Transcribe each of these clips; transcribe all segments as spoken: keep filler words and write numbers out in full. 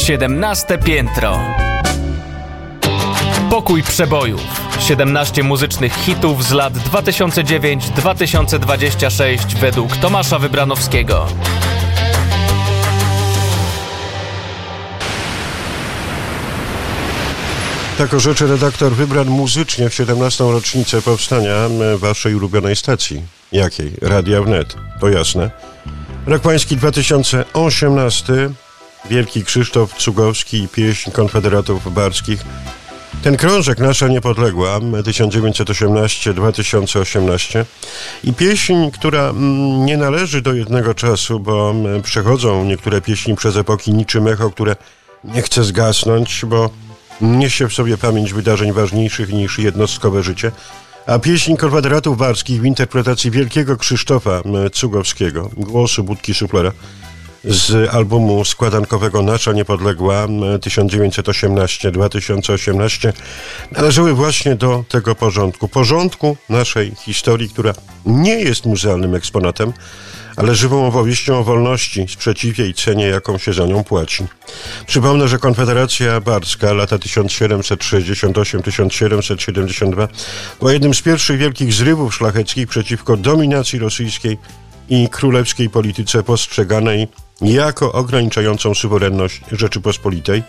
siedemnaste piętro. Pokój przebojów. siedemnaście muzycznych hitów z lat dwa tysiące dziewiąty do dwa tysiące dwudziestego szóstego według Tomasza Wybranowskiego. Tak orzeczy redaktor Wybran muzycznie w siedemnastą rocznicę powstania waszej ulubionej stacji. Jakiej? Radia Wnet. To jasne. Rok pański dwa tysiące osiemnasty. Wielki Krzysztof Cugowski i pieśń Konfederatów Barskich. Ten krążek Nasza Niepodległa tysiąc dziewięćset osiemnasty do dwa tysiące osiemnasty i pieśń, która nie należy do jednego czasu, bo przechodzą niektóre pieśni przez epoki niczym echo, które nie chce zgasnąć, bo niesie w sobie pamięć wydarzeń ważniejszych niż jednostkowe życie. A pieśń Konfederatów Barskich w interpretacji wielkiego Krzysztofa Cugowskiego, głosu Budki Szuflera, z albumu składankowego Nasza Niepodległa tysiąc dziewięćset osiemnasty do dwa tysiące osiemnasty należały właśnie do tego porządku. Porządku naszej historii, która nie jest muzealnym eksponatem, ale żywą opowieścią o wolności, sprzeciwie i cenie, jaką się za nią płaci. Przypomnę, że Konfederacja Barska lata tysiąc siedemset sześćdziesiąt osiem do tysiąc siedemset siedemdziesiąt dwa była jednym z pierwszych wielkich zrywów szlacheckich przeciwko dominacji rosyjskiej i królewskiej polityce postrzeganej jako ograniczającą suwerenność Rzeczypospolitej.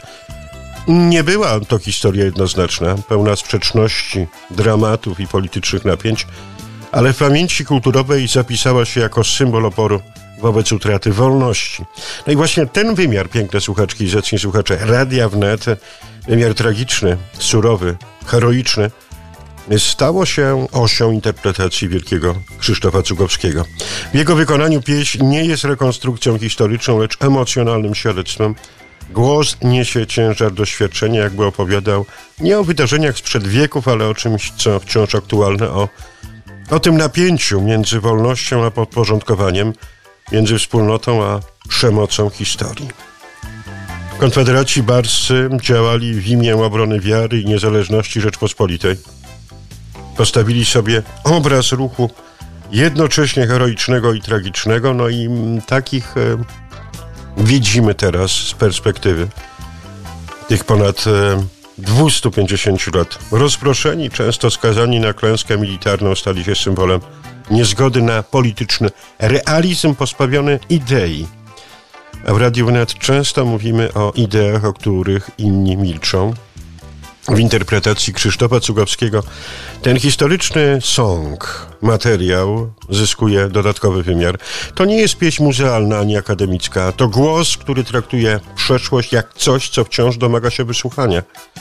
Nie była to historia jednoznaczna, pełna sprzeczności, dramatów i politycznych napięć, ale w pamięci kulturowej zapisała się jako symbol oporu wobec utraty wolności. No i właśnie ten wymiar, piękne słuchaczki i zacni słuchacze Radia Wnet, wymiar tragiczny, surowy, heroiczny, stało się osią interpretacji wielkiego Krzysztofa Cugowskiego. W jego wykonaniu pieśń nie jest rekonstrukcją historyczną, lecz emocjonalnym świadectwem. Głos niesie ciężar doświadczenia, jakby opowiadał nie o wydarzeniach sprzed wieków, ale o czymś, co wciąż aktualne, o, o tym napięciu między wolnością a podporządkowaniem, między wspólnotą a przemocą historii. Konfederaci barscy działali w imię obrony wiary i niezależności Rzeczpospolitej. Postawili sobie obraz ruchu jednocześnie heroicznego i tragicznego, no i takich e, widzimy teraz z perspektywy tych ponad e, dwieście pięćdziesiąt lat. Rozproszeni, często skazani na klęskę militarną, stali się symbolem niezgody na polityczny realizm pozbawiony idei. A w Radiu Wnet często mówimy o ideach, o których inni milczą. W interpretacji Krzysztofa Cugowskiego ten historyczny song, materiał zyskuje dodatkowy wymiar. To nie jest pieśń muzealna ani akademicka. To głos, który traktuje przeszłość jak coś, co wciąż domaga się wysłuchania.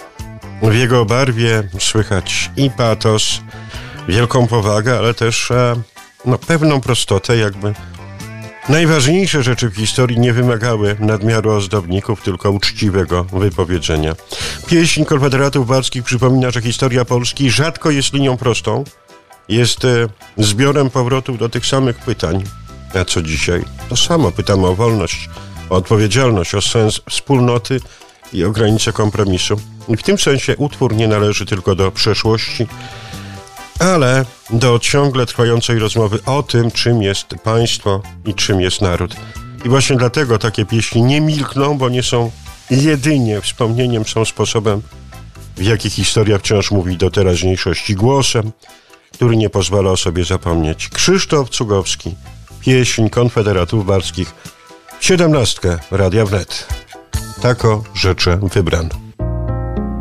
W jego barwie słychać i patos, wielką powagę, ale też no, pewną prostotę, jakby najważniejsze rzeczy w historii nie wymagały nadmiaru ozdobników, tylko uczciwego wypowiedzenia. Pieśń Konfederatów Barskich przypomina, że historia Polski rzadko jest linią prostą. Jest e, zbiorem powrotów do tych samych pytań. A co dzisiaj? To samo. Pytamy o wolność, o odpowiedzialność, o sens wspólnoty i o granice kompromisu. I w tym sensie utwór nie należy tylko do przeszłości, ale do ciągle trwającej rozmowy o tym, czym jest państwo i czym jest naród. I właśnie dlatego takie pieśni nie milkną, bo nie są jedynie wspomnieniem, są sposobem, w jaki historia wciąż mówi do teraźniejszości, głosem, który nie pozwala o sobie zapomnieć. Krzysztof Cugowski, pieśń Konfederatów Barskich, siedemnastkę Radia Wnet. Tako życzę Wybran.